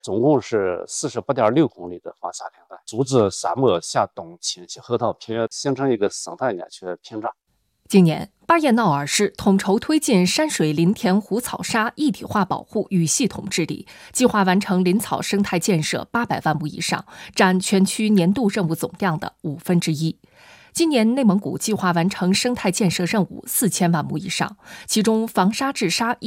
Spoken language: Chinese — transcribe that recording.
总共是48.6公里的防沙屏障，阻止沙漠向东倾斜河套平原，形成一个生态安全屏障。 今年，巴彦淖尔市统筹推进山水林田湖草沙一体化保护与系统治理，计划完成林草生态建设800万亩以上，占全区年度任务总量的1/5。今年内蒙古计划完成生态建设任务4000万亩以上，其中防沙治沙